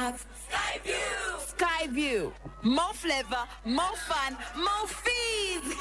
have Skyview. Skyview. More flavor, more fun, more fees.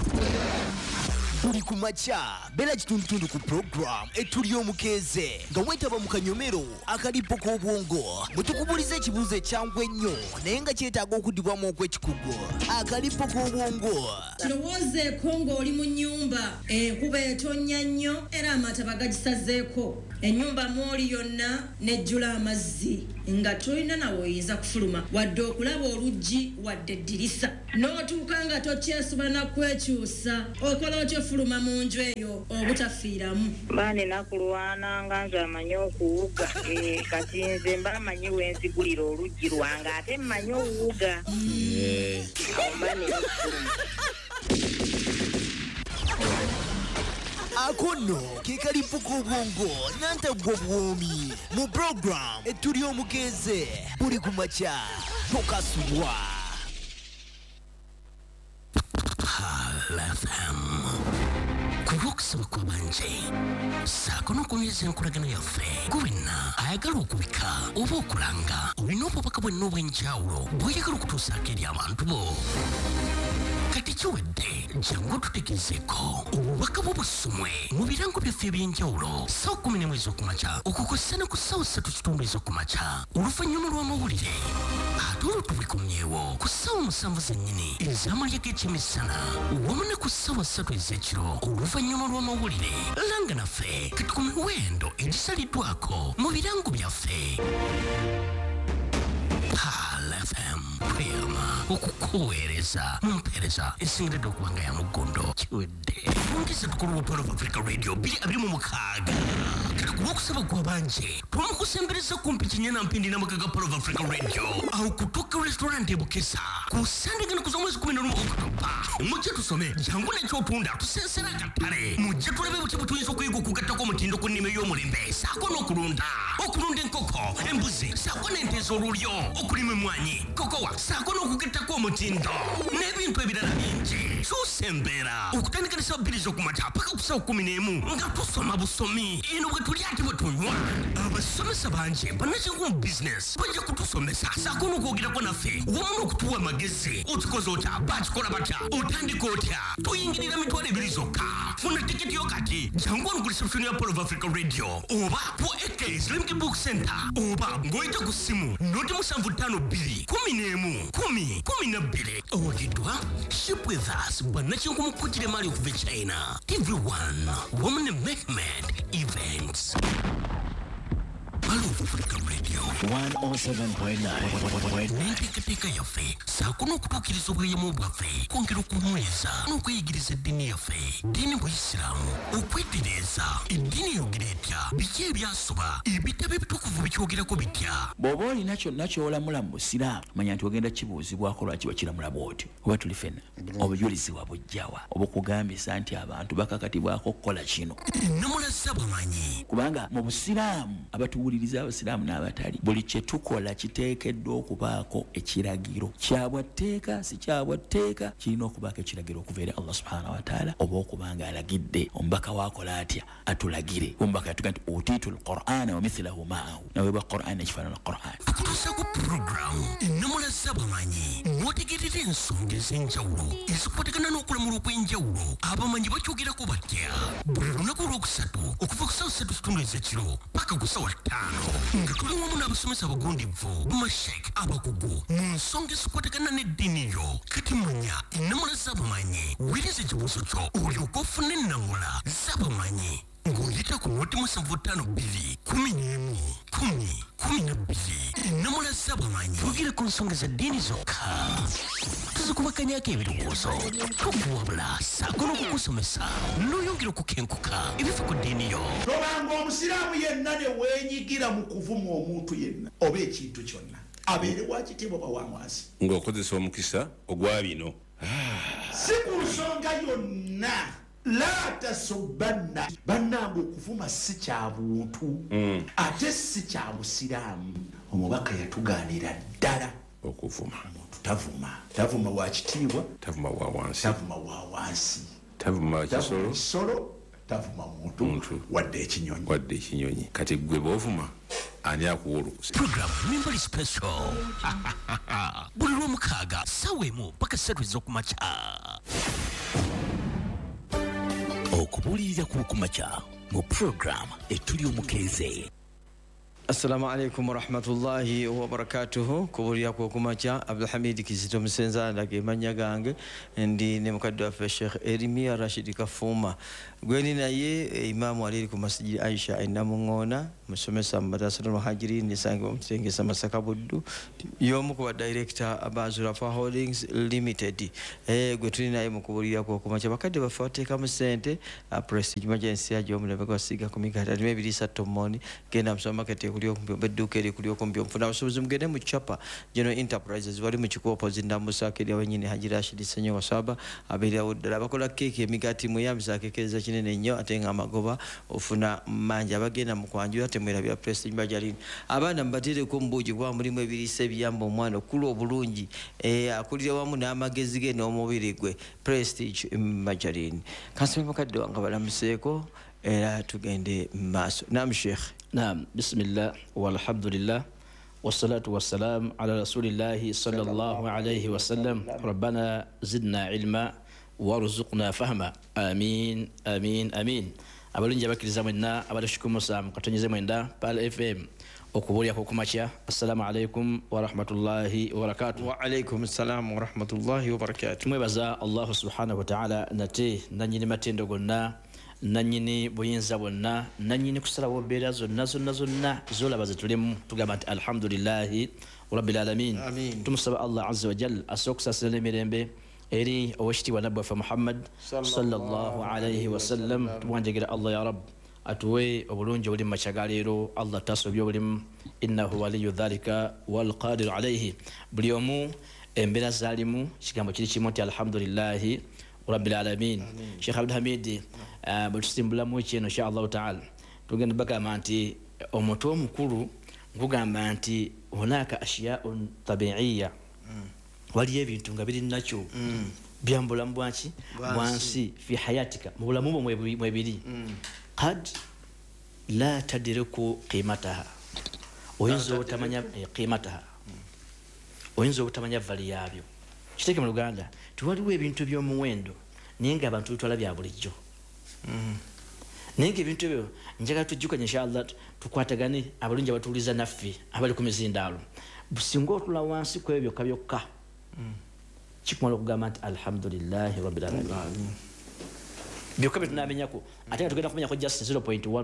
Buli kumacha bela chitundu ku program etulio mukeze nga wetaba mukanyomero akalipo ko bwongo mutukubulize ekibuzo kyangwe nnyo naye nga kyetaaga okudibwamu okw'ekikugo akalipo ko bwongo kirowooze kongo oli mu nnyumba enkuba etonnya nnyo era amataba gagisazeeko ennyumba mwoli yonna nejjula amazzi nga tolina nawe oyinza kufuluma wadde okulaba oluggi wadde eddirisa n'otuuka nga tokyesuba nakwekyusa okola otyo fuluma mu nju eyo obutafiiramu baane nakulwana nga nze amanyi okuwuga kati nze mba manyi wenzigulira oluggi lwange ate mmanyi owuga baane akono kekalipo k'obwongo nantagwa bwomi mu program etulio mukeze buli kumacha tokasubwa FM kubokusaba kwabanje sakono kumyeza enkolagano yaffe kuwina ayagala okubika oba okulanga olina obubaka bwenna obw'enjawulo bw'oyagala okutuusaako eri abantu bo kati kiwedde jangu tutegezeeko obubaka bw'obusumwe mu birango byaffe eby'enjawulo ssaawa 11 ez'okumakya okukozesa ne ku ssaawa 3:30 ez'okumakya oluvannyuma lw'amawulire ate olwo tubikomyewo ku ssaawa 7 zennyini ez'amalya g'ekyemisana wamu ne ku ssaawa 3 ez'ekiro oluvannyuma lw'amawulire langa naffe kati ku miwendo egisaliddwako mu birango byaffe FM Prima okukuweereza mumpeereza esingiridde okubanga ya mugondo kiwedde ongeza tukulu Pearl of Africa Radio 226 kati kuba okusaba gwabanje twamukusembereza kumpi kinyana mpindi n'amakaga Pearl of Africa Radio aho kutuka restaurant ebukesa ku sandingana ku z'omwezi 11 Oktoba mujje tusome jangu n'ekyotunda tusensera katale mujje tulabe buti butuyinza okuyiga okugattako omutindo ku nnime y'omulembe saako n'okulunda enkoko embuzi saako n'ente ez'olulyo okulima emmwanyi kokowa saako n'okugettako omutindo n'ebintu ebirala bingi tusembera okutandika ne ssaawa 2 ez'okumakya paka ku ssaawa 11 nga tusoma busomi eno bwe tuli ate bwe tunywa abasomesa bangi bannakingu mu bizinesi bajja kutusomesa saako n'okwogerako naffe wamu n'okutuwa amagezi okikoze otya bakikola batya otandika otya tuyingirira mitwalo 2 zokka funa tiketi yo kati jangu ono ku reception ya Pearl of Africa Radio oba ku AK Islamic Book Center oba ng'oyita ku ssimu noti 752 11 10 12 owagidwa ship with us bannakingu mukujire mali okuva China TV1 wamu ne Mehmet Events Pearl of Africa Radio 107.9 n'enteekateeka yaffe saako n'okutuukiriza obweyamo bwaffe kwongera okunyweza n'okweyigiriza eddiini yaffe ddiini buyisiraamu okwetereeza eddiini yogera etya biki ebyasoba ebitabo ebitukuvu bikyogerako bitya bw'oba olina kyonna ky'olamula mu busiraamu manya nti ogenda kibuuzibwako lwaki wakiramula bw'otyo oba tuli ffenna obujulizi wabujjawa obukugambisa nti abantu bakakatibwako okukola kino ennamulaza bwamanyi kubanga mu busiraamu abatuwuliriza abasiraamu n'abatali buli kye tukola kiteekeddwa okubaako ekiragiro kyabwatteeka si kyabwatteeka kirina okubaako ekiragiro okuva eri Allah subhanahu wa ta'ala oba okubanga alagidde omubaka waakola atya atulagire omubaka yatuga nti utiitu alqur'ana wa mithlahu ma'ahu naweebwa qur'an ekifaanana qur'an okutuusa ku puroguramu ennamulaza bwamanyi n'otegeerera ensonga ez'enjawulo ezikwatagana n'okulamula okw'enjawulo abamanyi bakyogerako batya buli lunaku olwokusatu okuva ku ssaawa 3:30 ez'ekiro paka ku ssaawa 5 nga tuli wamu n'abasomesa abagundivu mashek abakugu mu nsonga ezikwatagana n'eddiini yo kati manya ennamula z'abamanyi weereza ekibuuzo kyo olyoka ofuna ennamula z'abamanyi ng'oyita ku noti 752 11 10 12 ennamula z'abamanyi twogere ku nsonga za ddiini zokka tuzikubaganyako ebirowoozo tukuwabula saako n'okukusomesa n'oyongera okukenkuka ebifa ku ddiini yo tobanga omusiraamu yenna ne weenyigira mu kuvuma omuntu yenna oba ekintu kyonna abeere wakitiibwa oba wamwasi ng'okozesa omukisa ogwa bino si ku nsonga yonna la tasubbanna bannange okuvuma si kya buntu ate si kya busiraamu omubaka yatugaanira ddala okuvuma omuntu tavuma wa kitiibwa tavuma wa wansi tavuma kisolo tavuma muntu wadde ekinyonyi kati gwe b'ovuma ani akuwa olukusa. Program Mimbali Special. Buli lw'omukaaga ssaawa emu paka 3 ez'okumakya. Okubuulirira kumakya mu program Etuli Omukeeze. Assalamu alaikum warahmatullahi wabarakatuhu. Kubuulira kwokumakya Abdulhamid Kizito Musenza ndage manya gange ndi ne mukadde waffe Sheikh Erimia Rashid Kafuma gweni naye imamu aliri ku masjidi Aisha Enamungona musomesa mu madrasatul muhajirin nisange omutengesa Masaka Buddu y'omu ku director Abazurafa Holdings Limited gwe tuli naye mu kubuulira kwokumakya bakadde baffe bateekamu ssente Prestige Emergency y'omulebe gwasiga ku migata 2 moni genda mu supermarket kulio bedduka eri kulio kumbi omufuna abasobozi mugende mu chapa General Enterprises bali mu kikopo zindambusake lya wenyine Haji Rashid Senyo wasaba abeera ddala bakola keke emigati mu yamisa kekeza kinene nnyo ate nga amagoba ofuna manja bagenda mu kwanjula ate mwera bya Prestige Majalini abaana mbatere ko mbuji kwa mulimu ebirise byamba omwana okulo obulungi akulira wamu n'amagezi ge n'omubiri gwe Prestige Majalini kanse mukadde wanga balamuseeko era tugende maaso nam Sheikh. نعم بسم الله والحمد لله والصلاة والسلام على رسول الله صلى الله عليه وسلم ربنا زدنا علما وارزقنا فهما آمين آمين آمين abalungi abakiriza mwenna abalishukumusa mukatonyeze mwenda pal FM okubuulira kukumakya. Assalamu alaikum warahmatullahi wabarakatuh. Wa alaikum assalam warahmatullahi wabarakatuh. Mwebaza Allah subhanahu wa ta'ala nate nanyini matendo gonna nanyini buyinza bonna nanyini kusalawo mbeera zonna zolaba zetulimu tugamba nti alhamdulillahi rabbil alamin. Tumusaba Allah azza wa jalla asookusasira emirembe eri owekitiibwa nabbi waffe Muhammad sallallahu alayhi wasallam. tumwanjegera Allah ya rab atuwe obulungi obuli mu makya ga leero. Allah tasobya obulimu innahu waliyu dhalika walqadiru alayhi. buli omu embeera zaalimu kigambo kiri kimu nti alhamdulillahi rabbil alamin. Sheikh Abdulhamid bwetusimbulamu ekyeno insha Allah ta'ala tugenda bagamba nti omuntu omukulu nkugamba nti hunaka ashiyaun tabiiya waliyo ebintu nga biri nakyo byambulamu bwanki bwansi fi hayatika mu bulamu bwo mwebiri qad la tadriku qimataha oyinza obutamanya qimataha oyinza obutamanya vali yabyo. Kiteeke mu Luganda tuwaliwo ebintu by'omuwendo naye nga abantu bitwala bya bulijjo. Naye ebintu ebyo njagala tujjukanye inshallah tukwatagane abalungi abatuuliza naffe abali ku mizindaalo singa otula wansi ku ebyo byokka kikumala okugamba nti alhamdulillahi rabbil alamin. byokka bye tunamenyako ate nga tugenda kumenyako just 0.1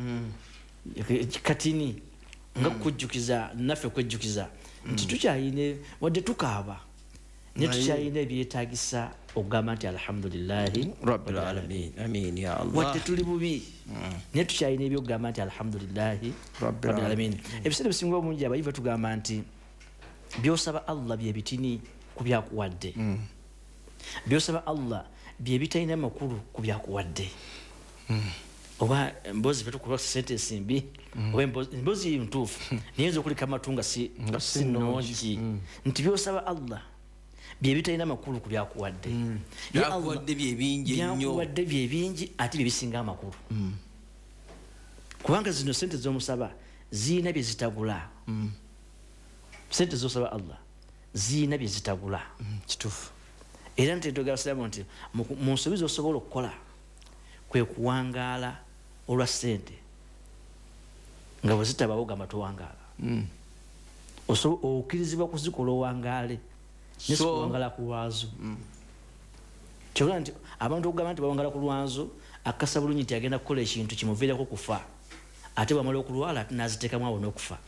katini nga kujjukiza naffe kwejjukiza nti tukyayine wadde tukaaba ne tukyayina ebyetaagisa okugamba nti alhamdulillahi rabbil alamin. Amin ya Allah. Wadde tuli bubi ne tukyayina ebyokugamba nti alhamdulillahi rabbil alamin. Ebiseera bisinga obungi abayiva tugamba nti byosaba Allah bye bitini ku byakuwadde. byosaba Allah bye bitalina makulu ku byakuwadde. oba mbozi betukuba sentence mbi oba mbozi ntuufu niyenza okulika amatunga si nongi nti byosaba Allah bye bitalina makulu ku byakuwadde. Byakuwadde bye bingi nnyo. Byakuwadde bye bingi ate bye bisinga amakulu. Kubanga zino sente z'omusaba ziina bye zitagula. Sente z'osaba Allah ziina bye zitagula. Kituufu. Era ntendogera abasiraamu nti mu nsobi z'osobola okukola kwe kuwangaala olwa ssente nga bwe zitabawo gamba towangaala. Okkirizibwa kuzikola owangaale nesikuwangala ku lwazo. Kyogera nti abantu okugamba nti bawangala ku lwazo akakasa bulungi nti agenda kukola ekintu kimuviirako kufa ate bwamala okulwala ate n'aziteekamu awo n'okufa.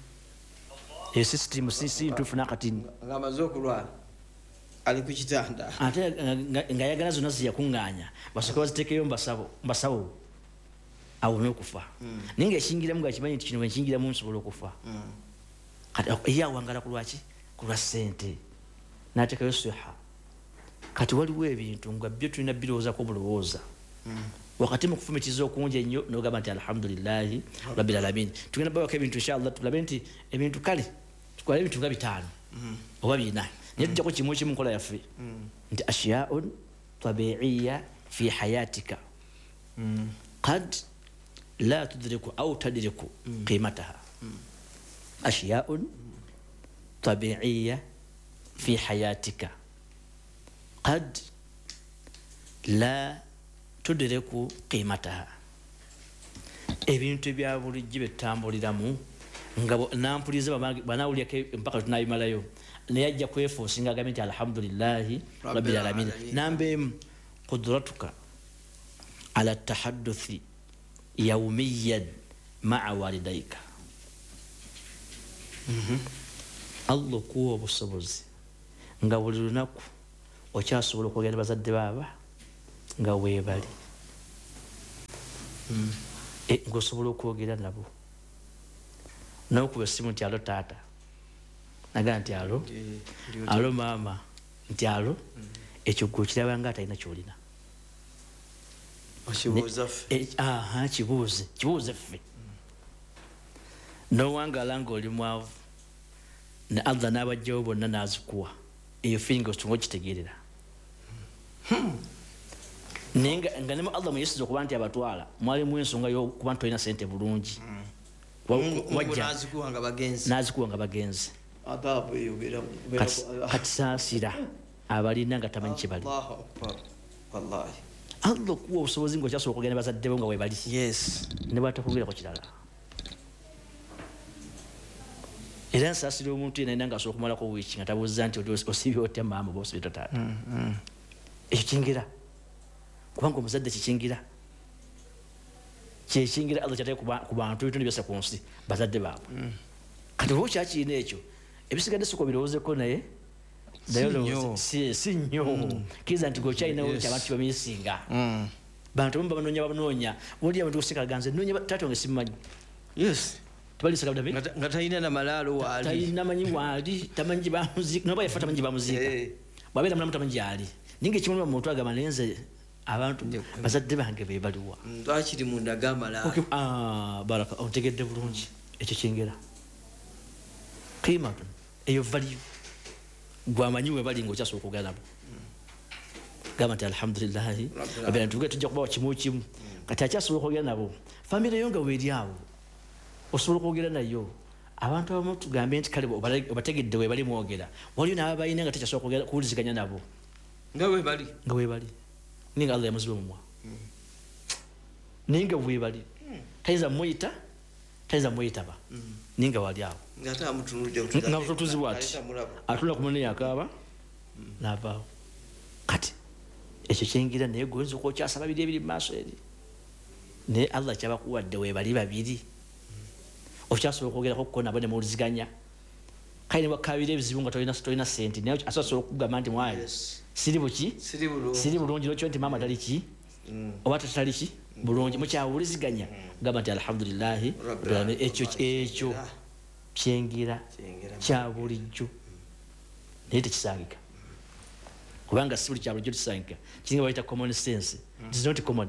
Eyo sisitimu si ntuufu n'akatini. Ng'amaze okulwala ali ku kitanda ate ng'ayagala zonna ziyakuŋŋaanya basooke baziteekeyo mbasawo awo n'okufa. Naye ng'ekingiramu ng'akimanyi nti kino bwe nkingiramu nsobola okufa. Kati ye awangala ku lwaki? Ku lwa ssente. N'ateekayo siha. Kati waliwo ebintu nga byo tulina birowoozako bulowooza. Wakati mu kufumitiza okungi ennyo n'ogamba nti alhamdulillahi rabbil alamin. Tugenda babako ebintu inshallah tulabe nti ebintu kale tukola ebintu nga 5 oba 4 naye tujjako kimu kimu nkola yaffe nti ashiyaun tabiiya fi hayatika qad la tudriku au tadriku qimataha. أشياء طبيعية في حياتك قد لا تدرك قيمتها. ebintu bya bulijjo betambuliramu nga nampulize banawulyako mpaka tunabimalayo naye ajja kwefuusinga agambe nti alhamdulillahi rabbil alamin. Nambeemu qudratuka ala tahadduthi yawmiyan maa walidayka. Allah okuwa obusobozi nga buli lunaku okyasobola okwogera bazadde baaba nga weebali ng'osobola okwogera nabo n'okuba essimu nti alo taata nagaa nti alo maama nti alo ekyo gwe okiraba nga atalina kyolina kibuuze ffe nowangala ng'oli mwavu ne Allah n'abajjawo bonna n'azikuwa eyo feeling otunga okitegeerera naye nga ne Allah muyesiza okuba nti abatwala mwalimu ensonga y'okuba nti tolina sente bulungi n'azikuwa nga bagenzi kati saasira abalina nga tamanyi kye bali. Allah okuwa obusobozi ng'okyasobola okugenda bazadde bo nga weebali ne bwatakugerako kirala. Era nsaasira omuntu yena nga asobola okumalako wiiki nga tabuuza nti osibye otya maama oba osibye taata. Ekyo kingira kubanga omuzadde kikingira kyekingira Allah kyatee ku bantu ebitundu byose ku nsi bazadde baabwe. Kati oba okyakirina ekyo ebisigadde siko birowoozeko naye si nnyo kiriza nti gweokyalinawo kyabantu kibamiisinga bantu bamu babanoonya oli abantu gosekalaganze noonya taata wange simumanyi nga talina namalaalo talina manyi waali tamanyi bamuziika noba yafa tamanyi bamuziika bwabeera mulamu tamanyi gyali naye ngaekimu muntu agamba naye nze abantu bazadde bange bebaliwa akiri munda gamalaalo baraka otegedde bulungi ekyo kyengera qimatun eyo valiyu gwamanyi webali ngaokyasobola okwogera nabo gamba nti alhamdulillahi abeera ntuge tujja kubawa kimu kimu kati akyasobola okwogera nabo famire yo nga weeri awo osobola okwogera nayo. Abantu abamu tugambe nti kale obategedde webali mwogera waliyo n'ababalina nga tekyasobola kuwuliziganya nabo nga weebali naye nga Allah yamuziba omumwa naye nga weebali tayinza muyita tayinza muyitaba naye nga wali awo nga tutuzibwa ati atula ku munne yakaaba n'avaawo. Kati ekyo kyengira naye goyinza okwokyasaba biri ebiri mu maaso eri naye Allah kyabakuwadde weebali babiri okyasobola okwogerako ko nabo ne muwuliziganya kale ne bakabira ebizibu nga tolina sente naye asobola okugamba nti mwayi siri buki siri bulungi nokyo nti maama tali ki oba tatali ki bulungi mukyawuliziganya gamba nti alhamdulillahi ekyo kyengira kya bulijjo naye tekisangika kubanga si buli kya bulijjo tekisangika kiringa bayita common sense it is not common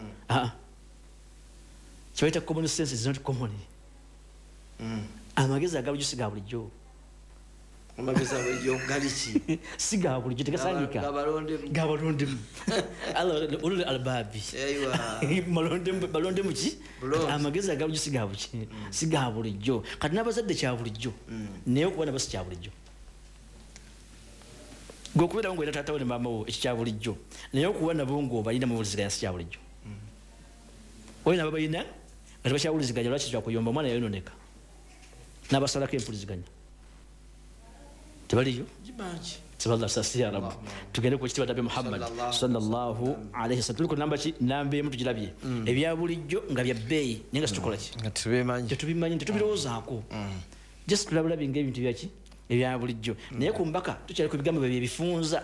kibayita common sense is not common. Amagezi agabulijjo si ga bulijjo amagezi abulijjo galiki si ga bulijjo tegasangika gabalondemu olule albabi balondemu ki amagezi agabulijjo si ga bulijjo kati n'abazadde kya bulijjo naye okuba nabo si kya bulijjo gwe okubeerawo ngaolina taatawo ne maamawo ekyo kya bulijjo naye okuba nabo ng'obalina muwuliziganya si kya bulijjo olina babalina nga tebakyawuliziganya lwaki kyakuyomba omwana yayononeka n'abasalako empuliziganya tebaliyo tugende ku ekitiibwa Nabi Muhammad sallallahu alaihi wasallam. Tuliko namba ki namba emu tugirabye ebya bulijjo nga bya bbeeyi naye nga situkola ki tetubimanyi tetubirowoozaako just tulabulabye ng'ebintu byaki ebya bulijjo naye ku mbaka tukyali ku bigambo ebifunze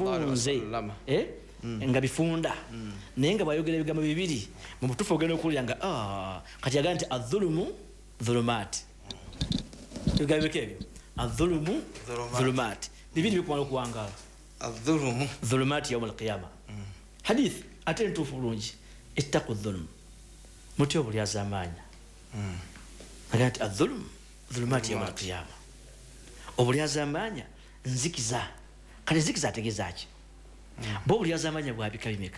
nga bifunda naye nga bwayogera ebigambo bibiri mu butuufu ogenda okuwulira nga kati yagaa nti adhulumu dhulumaati ebigambo ebyo adhulumu dhulumaati bibiri bikumala okuwangaala dhulumaati yauma alqiyama hadith ate ntuufu bulungi ittaqu dhulumu mutya obulyazaamaanya agaa nti adhulumu dhulumaati yauma alqiyama obulyazaamaanya nzikiza kale nzikiza ategeezaki bo obulyazaamaanya bwabika bimeka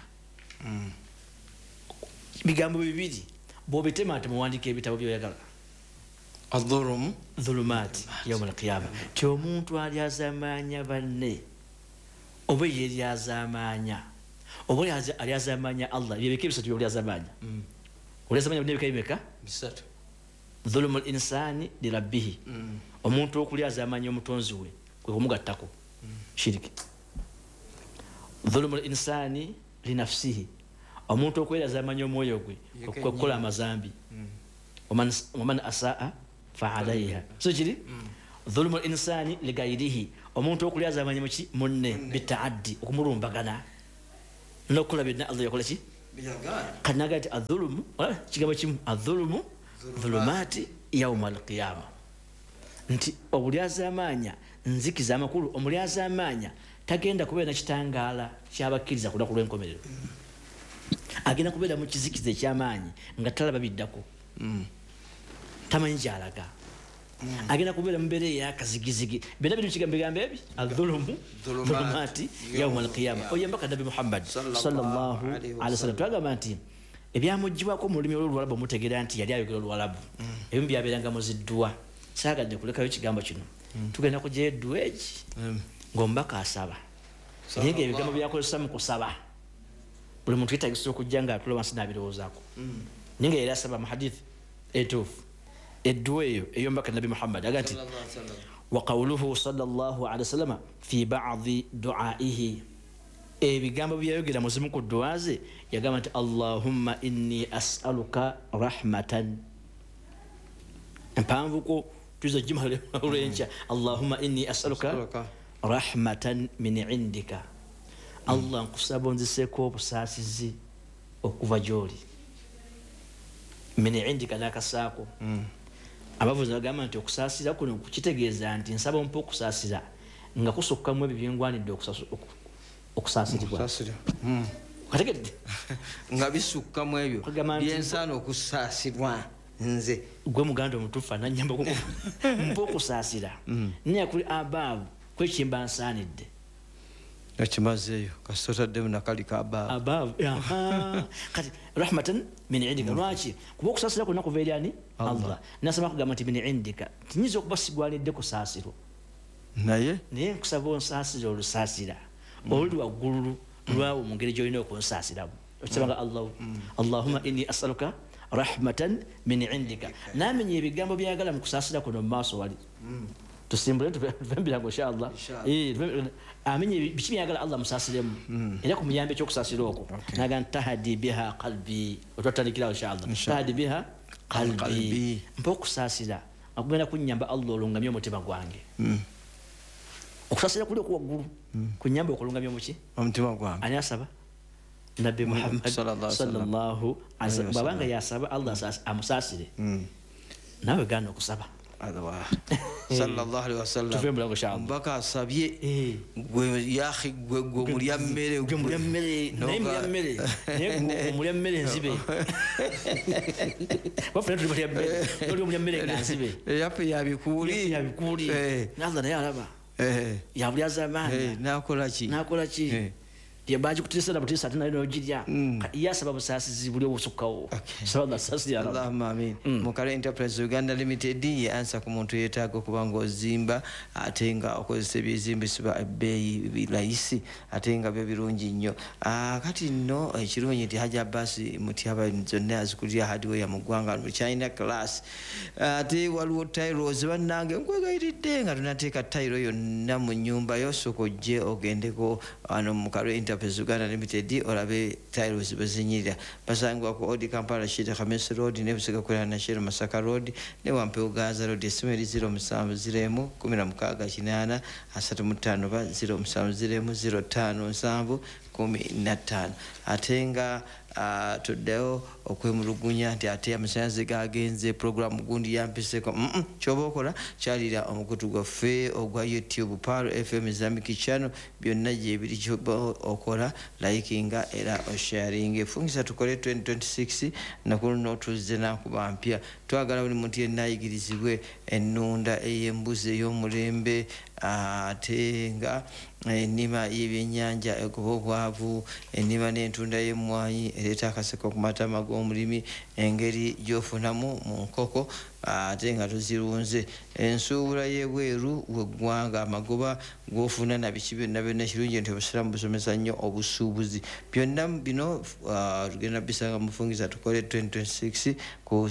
bigambo bibiri bwobitema ate muwandiika ebitabo byoyagala dhulumat yawm al-qiyamah ti omuntu ali azamanya banne oba yeri azamanya oba ali azamanya Allah yebeke bisatu yoli azamanya oli azamanya banne bikaimeka bisatu dhulumul insani li rabbih omuntu okuli azamanya omutonzi we kwe kumugattako shiriki dhulumul insani li nafsihi omuntu okwera azamanya omwoyo gwe okukola amazambi oman asaa fa alayha so kiri dhulumul insani li ghayrihi omuntu okuli azamanya muki munne bitaaddi okumulumbagana nokola bina Allah yakola ki kanagati adhulumu kigamba kimu adhulumu dhulumati yawm al-qiyamah nti obuli azamanya nzikiza amakulu omuli azamanya tagenda kubeera nakitangala kyabakiriza kuda ku lwenkomerero agenda kubeera mu kizikiza ekyamaanyi nga talaba biddako tamanyi kyalaga agenda kubeera mu mbeera eyakazigizigi byonna bino kigambo bigambo ebi adhulumu dhulumati yawm al-qiyamah oyambaka nabi Muhammad sallallahu alaihi wasallam twagamba nti ebyamugibwako mu lulimi olw'Oluwalabu mutegeera nti yali ayogera Oluwalabu ebimu byabeeranga muziddwa saagadde kulekayo ekigambo kino tugenda kujja eddwa egi ng'omubaka asaba naye ng'ebigambo byakozesa mu kusaba buli muntu yeetagisa okujja ng'atula wansi n'abirowoozaako naye nga yali asaba mu hadithi etuufu eddwa eyo ey'omubaka nabi Muhammad aga nti wa qawluhu sallallahu alaihi wasallam fi ba'dhi du'aihi ebigambo byayogera mu zimu ku dduwa ze yagamba nti Allahumma inni as'aluka rahmatan mpanvuko tuza jimale olwenca Allahumma inni as'aluka rahmatan min indika Allah nkusaba onziseeko obusaasizi okuva gy'oli min indika n'akasaako abavuzi bagamba nti okusaasira kuno kitegeeza nti nsaba ompa okusaasira nga kusukkamu ebyo byengwanidde okusaasirirwa kategedde nga bisukkamu ebyo byensaana okusaasirwa nze gwe muganda omutuufu ananyamba mpa okusaasira naye kuli abaabu kwekimba nsaanidde ekimazeeyo kasitotaddemu nakali ka abaabu kati rahmatan min indika lwaki kuba okusaasira kwonna kuva eri ani Allah nasaba kugamba nti min indika tinyinza okuba sigwanidde kusaasirwa naye nkusaba onsaasira olusaasira oluli waggulu lwawo mu ngeri gy'olina okunsaasiramu okisabanga Allahumma inni as'aluka rahmatan min indika namenya ebigambo byagala mu kusaasira kuno mu maaso wali tusimbule tuvembirango inshallah amenye biki byagala Allah musaasiremu era ku muyambe ekyokusaasira okwo naga tahadi biha qalbi otwatandikira inshallah tahadi biha qalbi mpa okusaasira akugenda kunnyamba Allah olungamye omutima gwange okusaasira kuli okuwaggulu kunyamba okulungamya omuki omutima gwange ani asaba Nabi Muhammad sallallahu alaihi wasallam babanga yasaba Allah amusaasire nawe gana okusaba sallallahu alaihi wasallam mbaka asabye gwe yahi gwe mulya mmere mulya mmere nzibe wafuna tuli mulya mmere nga nzibe yape yabikuli naza naye alaba yabulya zamani nakola ki yabaji kutisa na butisa tena ino ojirya yasaba busaasizi buli obusukkawo sababa saasi ya rabbi Allahumma amin Mukare Enterprise Uganda Limited ye ansa ku muntu yeetaaga okubanga ozimba ate nga okozesa ebizimbisibwa ebbeeyi layisi ate nga byo birungi nnyo kati nno ekirungi nti Haji Abbas Mutyaba zonna azikulira hardware ya mu ggwanga mu China class ate waliwo tiles bannange nkwegayiridde nga tunateeka tayiro yonna mu nnyumba yo sooka ojje ogendeko ano Mukare Enterprise Uganda Limited olabe tiles bezinyirira basangibwa ku Odi Kampala Shita Khamis Road ne Busega kwera na Shiro Masaka Road ne Wampeo Gaza Road Simeri 07 16 35 ba 07 05 atenga tudeo okwemulugunya nti ate amasanze gagenze program gundi yampiseko kyoba okola kyalira omukutu gwaffe ogwa YouTube Paro FM Islamic Channel byonna gye biri kyoba okola likinga era sharing fungisa tukole 2026 nakulu notuze nakuba mpya twagala buli muntu yenna ayigirizibwe ennunda ey'embuzi ey'omulembe ate nga ennima y'ebyennyanja egoba obwavu, ennima n'entunda y'emmwanyi ereeta akaseko ku matama g'omulimi, engeri gy'ofunamu mu nkoko ate nga tuzirunze, ensuubula y'ebweru w'eggwanga, amagoba g'ofuna nabiki byonna byonna kirungi nti obusiraamu busomesa nnyo obusuubuzi. Byonna bino tugenda bisanga mu fungiza tukole 2026 ku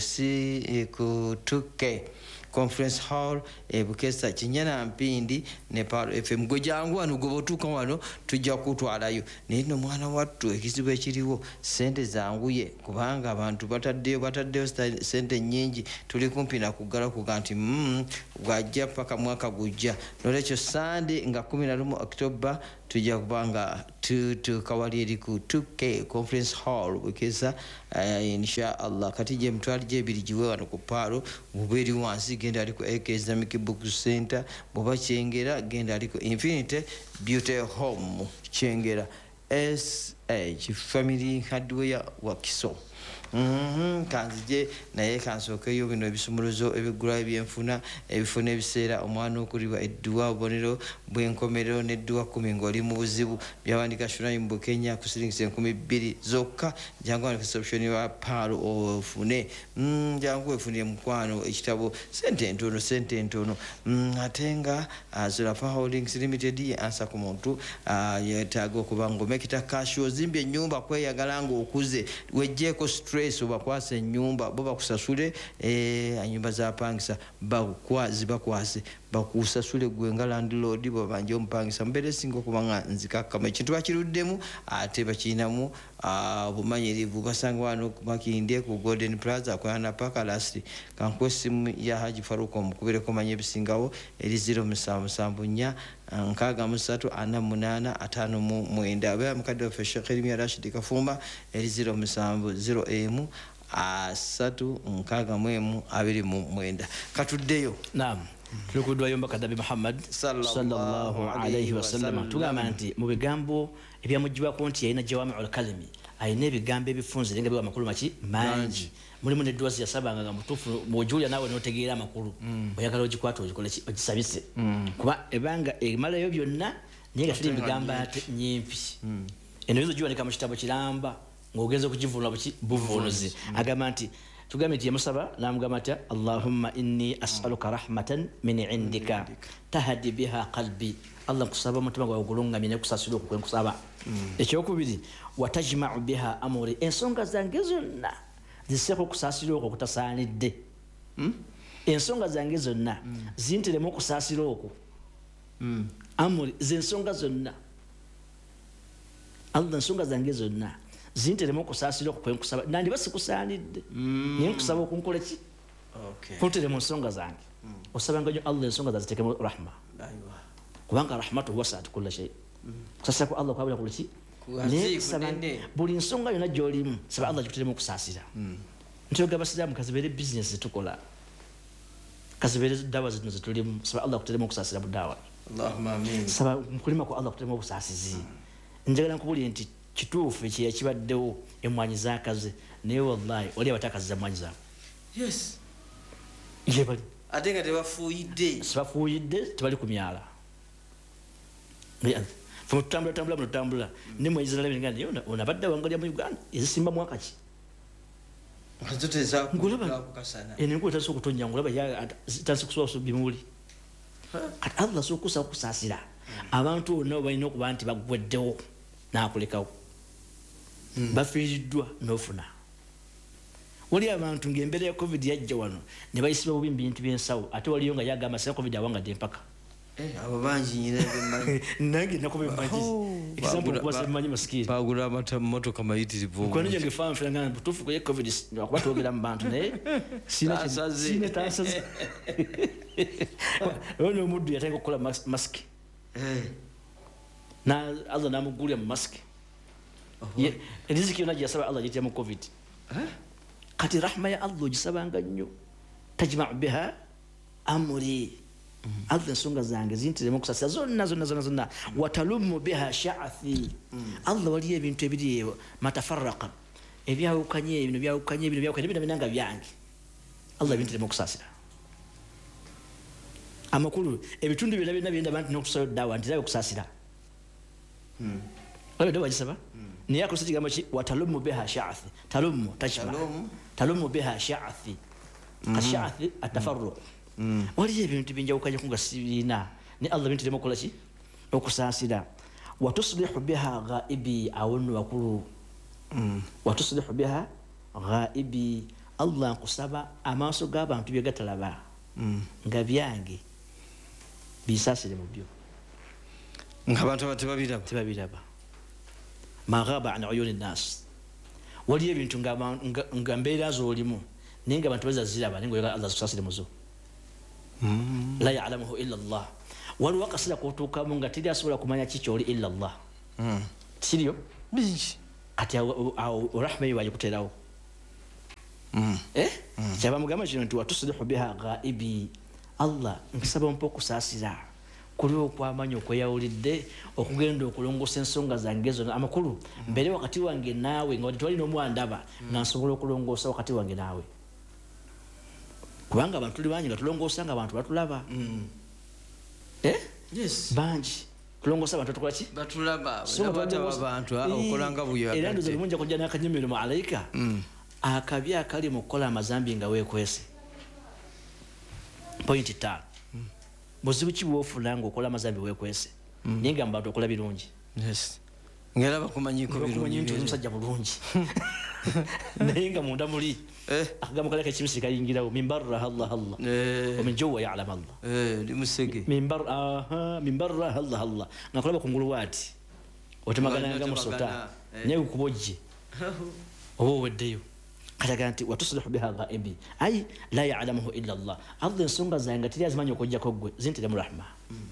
2K Conference Hall Bukesa Kinyana Mpindi ne Palo FM. Gwe jangu wano gwe otuuka wano tujja kutwalayo. Naye nno mwana wattu ekizibu ekiriwo ssente zanguye kubanga abantu bataddeyo ssente nnyingi, tuli kumpi na kuggala kuga nti gwajja paka mwaka gujja. Nolwekyo Sande nga 11 October tujja kubanga tukawali eri ku 2K Conference Hall Bukesa insha Allah. Kati gye mutwali gye ebiri giwe wano ku Palo, bw'oba eri wansi genda ali ku AK Islamic Book Center, bw'oba Kyengera genda ali ku Infinity Beauty Home Kyengera SH Family Hardware Wakiso. Kanzije naye kansookeyo bino ebisumuluzo ebigula ebyenfuna ebifuna ebiseera omwana okulibwa edduwa obubonero bw'enkomerero n'edduwa 10 ng'oli mu buzibu byawandika Shunai mu Kenya ku siringisi 2,000 zokka. Jangu wano reception wa Palo ofune jangu wefunire mukwano ekitabo sente ntono ate nga Zulafa Holdings Limited ansa ku muntu yetaaga okuba ng'omekita cash ozimbye ennyumba kweyagala ng'okuze wejjeeko stress obakwase ennyumba bo bakusasule ennyumba zapangisa bakwase bakusasule gwe nga landlord bwabanje omupangisa mbeere singa okuba nga nzikakkama ekintu bakiruddemu ate bakirinamu obumanyirivu. Basanga wano Makindye ku Golden Plaza Kwana Paka Last kankuwa essimu ya Haji Faruko omukubireko manya ebisingawo eri 0774 6348 abe mukadde waffe Sheikh Erimia Rashid Kafumba eri 0701 361 katuddeyo. Naam. Tulikuddwayo mbaka Nabi Muhammad sallallahu alayhi wasallam tugamba nti mu bigambo ebyamugibwako nti yalina Jawami'ul Kalimi, alina ebigambo ebifunze nga biwa amakulu mangi. Mulimu ne dwazi yasabanga nga mutuufu bw'ojulya naawe n'otegeera amakulu oyagala ogikwata ogisabise kuba ebanga emalayo byonna naye nga tuli ebigambo ate nyimpi eno ezo giwanika mu kitabo kiramba ng'ogenza okugivunula buvunuzi. Agamba nti tugambe nti yamusaba namugamba nti Allahumma inni as'aluka rahmatan min indika tahdi biha qalbi, Allah nkusaba omutima gwawe ogulungamye nekusasula okwo kwenkusaba. Ekyokubiri watajma'u biha amuri, ensonga zange zonna ziseeko okusaasira okwo kutasaanidde. Ensonga zange zonna zinteremu okusaasira okwo amuri zensonga zonna Allah ensonga zange zonna zinteremu okusaasira okwo kwenkusaba nandiba sikusaanidde naye nkusaba okunkola ki kunteremu ensonga zange. Osabanga nnyo Allah ensonga zaziteekemu rahma kubanga rahmatu wasi'at kulla shay. Kusasira ku Allah kwabula kuliki buli nsonga yonna gy'olimu saba Allah gikuteremu okusaasira. Ntyoga abasiraamu kazibeere bizinesi tukola, kazibeere dawa zino zetulimu, saba Allah kuteremu okusaasira mu dawa. Allahumma amin. Saba mukulima ku Allah kuteremu obusaasizi. Njagala nkubulire nti kituufu ekibaddewo emmwanyi zaakaze naye wallahi oli abatakaziza emmwanyi zaabwe. Yes. Ye bali ate nga tebafuuyidde tebali ku myala. Tutambula nemwe Israeli ngani onabadde wangalia mu Uganda ezisimba mwaka ki azoteza kukasana enengo taso okutonya ngulaba ya tansi kusoso bimuli kati Allah sokusa kusasira abantu no balina okuba nti bagweddewo nakulekawo bafiiriddwa n'ofuna. Wali abantu ng'embeera ya COVID yajja wano ne bayisiba bubi bintu by'ensawo ate waliyo nga yagamba sira COVID awangadde mpaka abo bangi nyine bemmanyi nange nakuba emmanyi example kuba semmanyi masikiri bagula amata mmotoka mayitirivu kwani nje ngefahamu fena ngana butuufu kwe COVID akuba twogera mu bantu naye sina tasaze ono omuddu yatandika okukola mask na Allah namugulira mu mask riziki yonna gye yasaba Allah gitya mu COVID kati rahma ya Allah ogisabanga nnyo tajma'u biha amri Allah ensonga zange zinteremu okusasira zonna watalumu biha sha'athi Allah waliyo ebintu ebiri matafarraqa ebyawukanye binanga byange Allah binteremu okusasira amakulu ebitundu byonna byenda bantu n'okusala dawa ntirabe okusasira Ndo wajisaba ni yako sisi kama watalumu biha sha'athi talumu tajma talumu biha sha'athi ash'athi atafarruq wali ibintu binja ukaje kunga sibina ni Allah bintu demo kolachi okusasira watuslihu biha ghaibi awunu wakuru watuslihu biha ghaibi Allah kusaba amaso g'abantu byegatalaba nga byange bisasire mu byo ngabantu tebabiraba maghaba an uyuni nas wali ebintu nga mbeera z'olimu naye nga abantu bazaziraba naye nga Allah zikusasire muzo la ya'lamuhu illa Allah waliwo akasira kotuukamu nga teri asobola kumanya kikyoli illa Allah siryo bingi kati awo rahma ye wagikuteerawo kyaba mugamba kino nti watuslihu biha ghaibi Allah nkisaba mpa okusaasira kuli okwamanya okweyawulidde okugenda okulongosa ensonga zange zonna amakulu mbere wakati wange naawe nga tewali n'omwandaba nga nsobola okulongoosa wakati wange naawe kubanga abantu tuli bangi nga tulongoosa nga abantu batulaba bangi tulongoosa abantu tukolaki batulaba abantu okolanga buyo era ndoza lumunja kujja n'akanyumiro mu alaika akabi akali mu kukola amazambi nga weekwese point 5 buzibu ki bwofuna nga okola amazambi weekwese naye nga mubantu okola birungi ngera bakumanyiko birungi nti omusajja bulungi naye nga munda muli akagambo kale kakimusi kayingirawo mimbarra Allah omin jowa ya'lam Allah limusege mimbarra Allah nga kulaba kungulu wati otemagana nga musota naye ukubojje weddeyo kataga nti watuslihu biha ghaibi ay la ya'lamuhu illa Allah Allah ensonga zange tiri azimanya okujjako gwe zintire mu rahma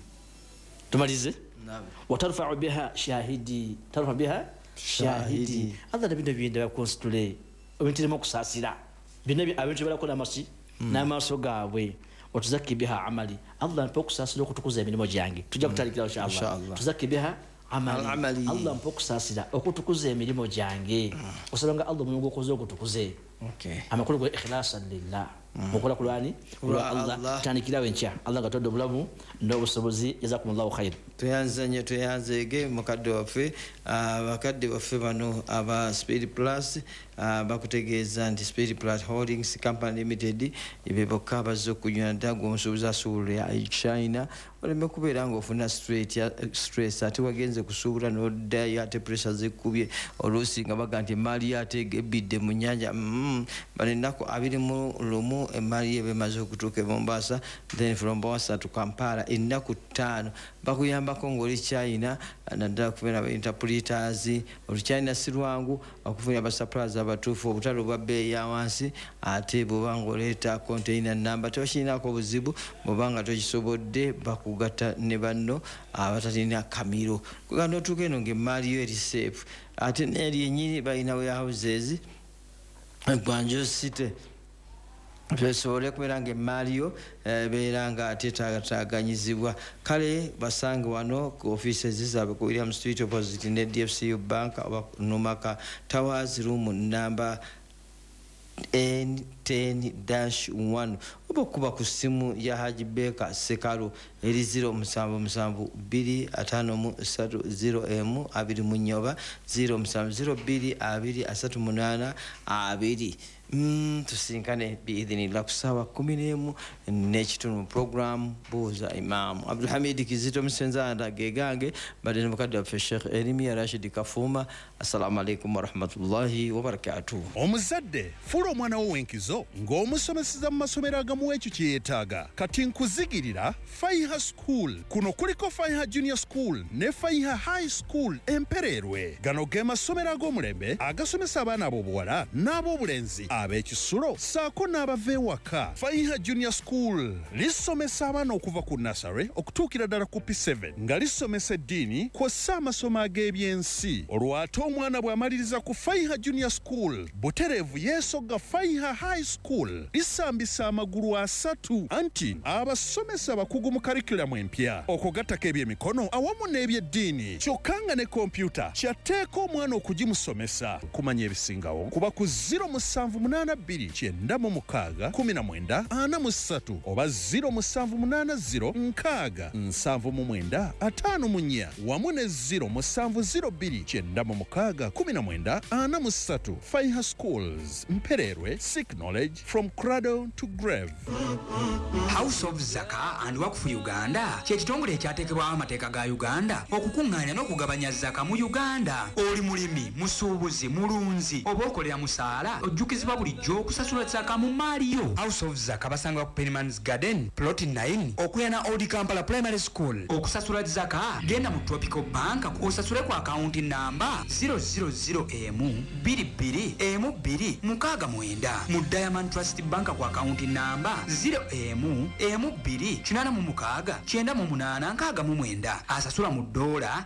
tumalize watarfa'u biha shahidi tarfa biha shahidi Allah nabinde binde bakonstule obintire mu kusasira bine abintu balakola amasi n'amaso gaabwe watuzakki biha amali Allah mpokusasira okutukuza emirimu gyange tujja kutalikira inshallah tuzakki biha amali Allah mpokusasira okutukuza emirimu gyange osabanga Allah mungu okoze okutukuze amakulu gwe ikhlasan lillah mukola kulani kulwa Allah tanikirawe ncha Allah gatodde obulamu n'obusobozi jazakumullahu khair tuyanzege mukadde waffe abakadde baffe bano aba Speed Plus bakutegeeza nti Speed Plus Holdings Company Limited ibebokka abazze okunywa ddago omusuubuzi asuubula ya China oleme kubeera ng'ofuna stress ate wagenze kusuubula n'oddayo ate pressure zikubye oluusi nga baga nti emaali ate ebidde mu nnyanja bano ennaku 21 emaali eba emaze okutuuka e Mombasa then from Mombasa to Kampala ennaku 5 bakuyambako ng'oli China naddala kubeera interpreters oluchina si lwangu okufunira abasuppliers abatuufu obutale obwa bbeeyi ya wansi ate bw'oba ng'oleeta container number tebakirinako obuzibu bw'oba nga tokisobodde bakugatta ne banno abatalina kamiro kuganda otuuka eno ng'emaali yo eri safe ate neeri yennyini balina warehouses Gwanjo City twesobole kubeera ng'emaali yo beera nga teetaaganyizibwa kale basange wano ku offices zaabwe ku William Street opposite ne DFCU Bank oba Numaka Towers room number N10-1 oba okuba ku ssimu ya Haji Beka Sekalu eri 07772530M24 oba 070238 tusinkane biidhinillah ku ssaawa 11 n'ekitundu program buuza Imam Abdulhamid Kizito Musenzanda gegange badde mukadde waffe Sheikh Erimia Rashid Kafuma. Assalamu alaikum warahmatullahi wabarakatuh. Omuzadde fula omwana wo wenkizo ng'omusomeseza mu masomero agamu ekyo kye yeetaaga kati nkuzigirira Faiha School. Kuno kuliko Faiha Junior School ne Faiha High School Empererwe. Gano ge masomero ag'omulembe agasomesa abaana ab'obuwala n'ab'obulenzi ab'ekisulo saako n'abava ewaka. Faiha Junior School lisomesa abaana okuva ku nursery okutuukira ddala ku P7 nga lisomesa eddiini kw'ossa amasomo ag'ebyensi. Olw'ate omwana bw'amaliriza ku Faiha Junior School butereevu yeesogga Faiha High High School lisambisa amagulu asatu anti abasomesa bakugu mu curriculum empya okugattako ebyemikono awamu n'ebyeddiini kyokka nga ne kompyuta kyateeka omwana okugimusomesa kumanya ebisingawo kuba ku 0782961943 oba 0780967954 wamu ne 0702961943 Faiha Schools Mpererwe, seek knowledge from cradle to grave. House of Zaka and Wakfu Uganda kyekitongole ekyateekebwawo amateeka ga Uganda okukuŋŋaanya n'okugabanya zaka mu Uganda. Oli mulimi, musuubuzi, mulunzi oba okolera musaala ojjukizibwa bulijjo okusasula zaka mu maali yo. House of Zaka basanga ku Pennyman's Garden plot 9 okuyana Old Kampala Primary School. Okusasula zaka genda mu Tropical Bank osasule ku akaunti namba 000M22M269 mu Diamond Trust Bank ku akaunti namba 0M2698 asasula mu dola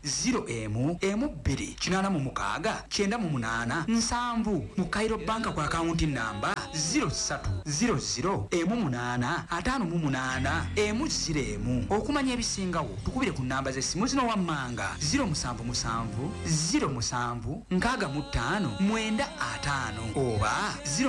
0M29698 mu Cairo Bank ku akaunti namba 0300M858M0 okumanya ebisingawo tukubire ku namba z'essimu zino wammanga 077076595 oba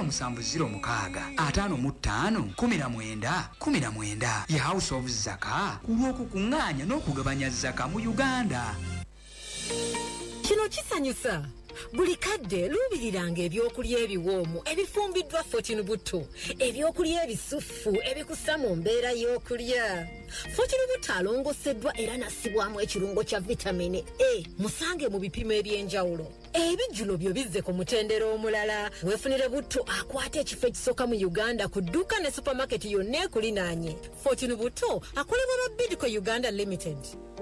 0706551919 ye House of Zaka kulw'okukuŋŋaanya n'okugabanya zaka mu Uganda. Kino kisanyusa buli kadde luubiriranga ebyokulya ebiwoomu ebifumbiddwa Fortune Buto, ebyokulya ebisufu ebikussa mu mbeera y'okulya. Fortune Buto alongoseddwa era nassibwamu ekirungo kya vitamini A. Musange mu bipimo eby'enjawulo. Ebijjulo byo bizze ku mutendera omulala. Weefunire Buto akwata ekifo ekisooka mu Uganda ku dduuka ne supermarket yonna ekulinaanye. Fortune Buto akolebwa ba Bidco Uganda Limited.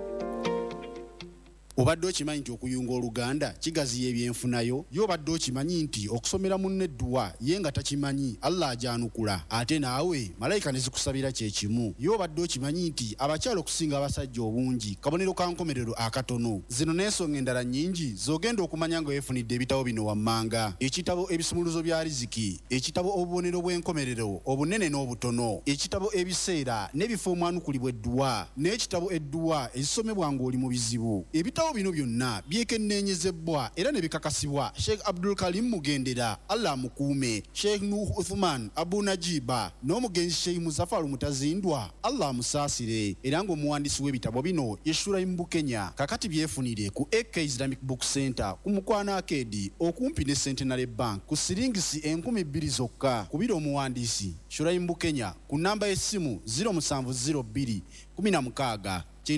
Obadde okimanyi nti okuyunga Oluganda kigaziya ebyenfunayo? Y'obadde okimanyi nti okusomera munne edduwa ye nga takimanyi Allah ajanukula ate naawe malayika ne zikusabira kye kimu? Y'obadde okimanyi nti abakyala okusinga abasajja obungi kabonero ka nkomerero akatono? Zino n'ensonga endala nnyingi z'ogenda okumanya nga weefunidde ebitabo bino wammanga: ekitabo ebisumuluzo bya riziki, ekitabo obubonero bw'enkomerero obunene n'obutono, ekitabo ebiseera n'ebifo omwanukulibwa edduwa, n'ekitabo edduwa ezisomebwa ng'oli mu bizibu. Ebitabo bino byonna byekenneenyezebwa era ne bikakasibwa Sheikh Abdul Karim Mugendera, Allah amukuume, Sheikh Nuh Uthman Abu Najiba n'omugenzi Sheikh Muzafaru Mutazindwa, Allah amusaasire, era ng'omuwandiisi w'ebitabo bino ye Shuraim Bukenya. Kakati byefunire ku AK Islamic Book Center ku Mukwana Arcade okumpi ne Centenary Bank ku siringisi 2,000 zokka. Kubira omuwandiisi Shuraim Bukenya ku namba y'essimu 0702 16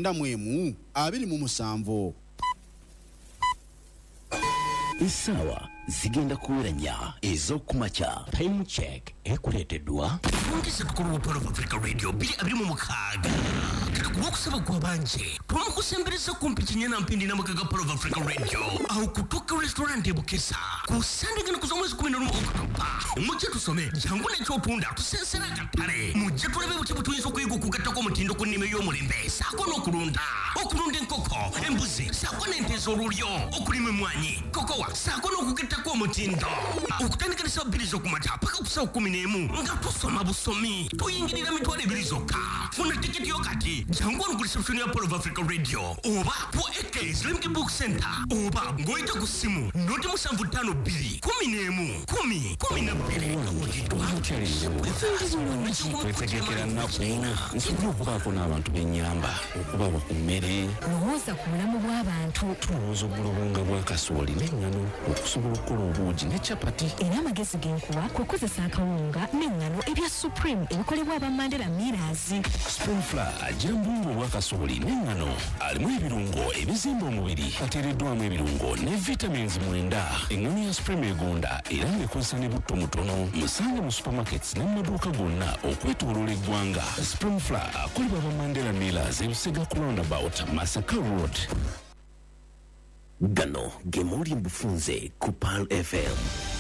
91 Isawa zigenda kuweranya ez'okumakya. Time check ekuleeteddwa ongeze tukulu wa Pearl of Africa Radio 226 olw'okusaba kw'abangi twamukusembereza kumpi kinyana mpindi n'amakaga Pearl of Africa Radio aho kutuka restaurant ebukesa ku sandagana kuza mwezi 11 Oktoba. Mujje tusome jangu n'ekyotunda tusensera katale mujje tulabe buti butuyinza okuyiga okugattako omutindo ku nnime y'omulembe saako n'okulunda enkoko, embuzi, saako n'ente ez'olulyo, okulima emmwanyi, kokowa, saako n'okugettako omutindo. Okutandika ne ssaawa 2 z'okumakya paka ku ssaawa 11 nga tusoma busomi tuyingirira mitwalo 2 zokka. Funa tiketi yo kati jangu ono ku reception ya Pearl of Africa Radio oba ku AK Islamic Book Center oba ng'oyita ku ssimu 0752 11 kwetegekera nnaku nsobole okubaako n'abantu b'ennyamba okubawa ku mmere lowooza ku bulamu bw'abantu tulowooza obulobunga bwa kasooli n'enngano okusobola okukola obuugi ne capati era amagezi genkuwa kukozesa akawunga n'enngano ebya Supreme ebikolebwa aba Mandela Millers. Springfla agira mu bulungo bwa kasooli n'enngano alimu ebirungo ebizimba omubiri ateereddwamu ebirungo ne vitamins 9. Enngano ya Supreme egonda era ng'ekozesa ne butto mutono. Musange mu supermarkets ne mu maduuka gonna okwetooloola eggwanga. Springfla akolebwa aba Mandela Millers ebisega ku roundabout Masaka Road. Gano ge muli mbufunze ku Pearl FM.